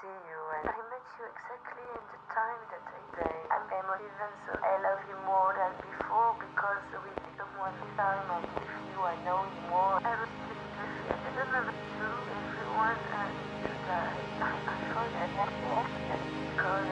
see you, and I met you exactly in the time that I say I'm emotive, and so I love you more than before because with someone this time I'm with you, I know you more. I respect you, I don't know.